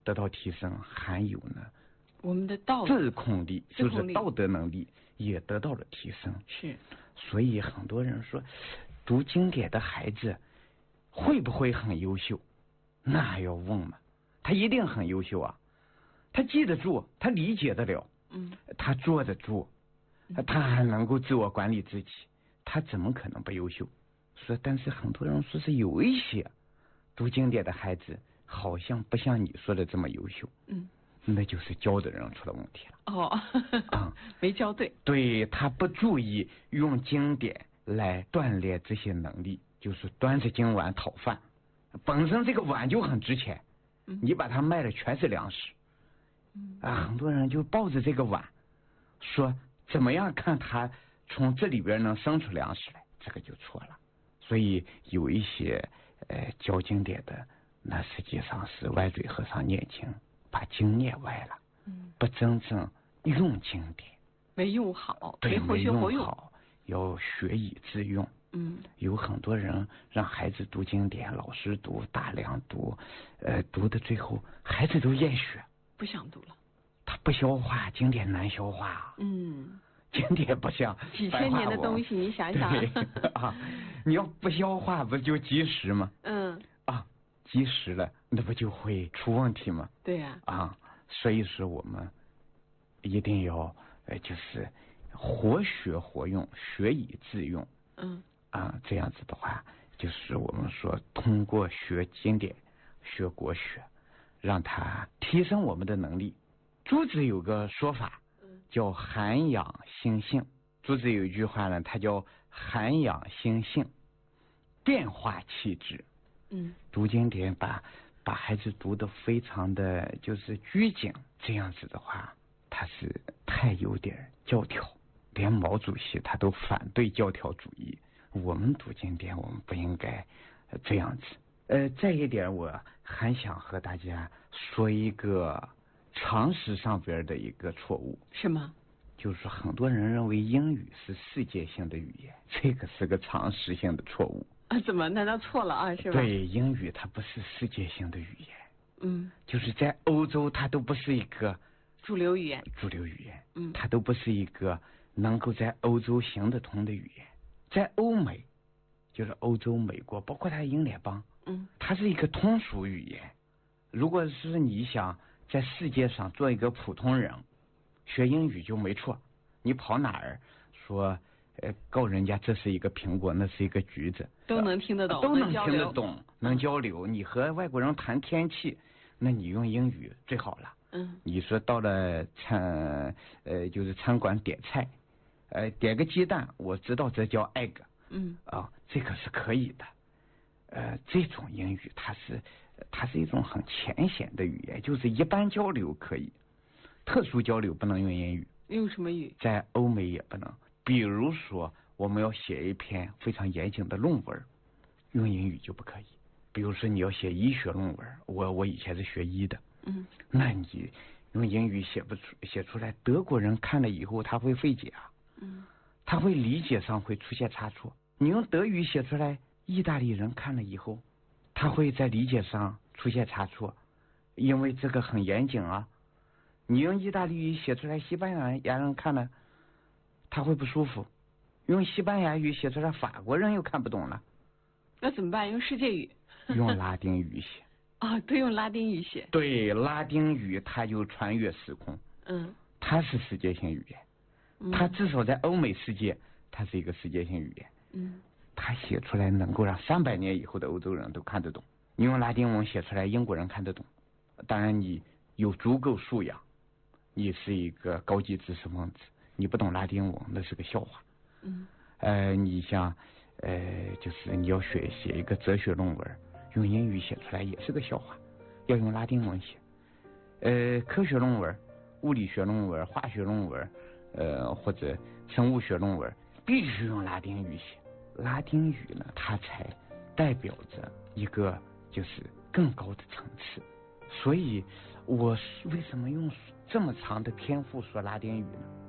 得到提升，还有呢， 我们的道自控力，就是道德能力也得到了提升。 是， 所以很多人说，读经典的孩子会不会很优秀？那还要问嘛？他一定很优秀啊！他记得住，他理解得了，他坐得住，他还能够自我管理自己，他怎么可能不优秀？说，但是很多人说是有一些读经典的孩子好像不像你说的这么优秀，那就是教的人出了问题了。 没教对， 对，他不注意用经典来锻炼这些能力，就是端着经碗讨饭，本身这个碗就很值钱，你把它卖了全是粮食，很多人就抱着这个碗说怎么样看他从这里边能生出粮食来，这个就错了。所以有一些教经典的，那实际上是歪嘴和尚念经，把经念歪了，不真正用经典， 没用好， 对， 没用好，要学以致用。有很多人让孩子读经典，老师读，大量读，读的最后孩子都厌学， 不想读了， 他不消化，经典难消化。经典不像几千年的东西，你想想你要不消化，不就积食吗？积食了，那不就会出问题吗？ 对呀。 所以说我们一定要就是活学活用，学以致用。这样子的话，就是我们说通过学经典、学国学，让它提升我们的能力。朱子有个说法，叫涵养心性。朱子有一句话呢，它叫涵养心性，变化气质。读经典把孩子读得非常的就是拘谨，这样子的话，他是太有点教条，连毛主席他都反对教条主义。我们读经典，我们不应该这样子。再一点，我还想和大家说一个常识上边的一个错误。 什么？ 就是很多人认为英语是世界性的语言，这个是个常识性的错误。 怎么？难道错了是吧？ 对，英语它不是世界性的语言。就是在欧洲，它都不是一个主流语言。 它都不是一个能够在欧洲行得通的语言。在欧美，就是欧洲、美国，包括它英联邦，它是一个通俗语言。如果是你想在世界上做一个普通人，学英语就没错。你跑哪儿说告人家这是一个苹果，那是一个橘子， 都能听得懂， 都能听得懂，能交流。你和外国人谈天气，那你用英语最好了。你说到了就是餐馆点菜，点个鸡蛋，我知道这叫 egg。这个是可以的。这种英语它是一种很浅显的语言，就是一般交流可以，特殊交流不能用英语。 用什么语？ 在欧美也不能。比如说我们要写一篇非常严谨的论文，用英语就不可以。比如说你要写医学论文，我以前是学医的，那你用英语写出来，德国人看了以后他会费解啊，他会理解上会出现差错。你用德语写出来，意大利人看了以后，他会在理解上出现差错，因为这个很严谨啊。你用意大利语写出来，西班牙人看了他会不舒服，用西班牙语写出来，法国人又看不懂了。 那怎么办？用世界语？ 用拉丁语写。 都用拉丁语写。 对，拉丁语它就穿越时空。它是世界性语言。它至少在欧美世界，它是一个世界性语言。它写出来能够让300年以后的欧洲人都看得懂。你用拉丁文写出来，英国人看得懂。当然你有足够素养，你是一个高级知识分子，你不懂拉丁文那是个笑话。你像就是你要写一个哲学论文，用英语写出来也是个笑话，要用拉丁文写。科学论文、物理学论文、化学论文，或者生物学论文，必须用拉丁语写。拉丁语呢，它才代表着一个就是更高的层次。所以我为什么用这么长的篇幅说拉丁语呢？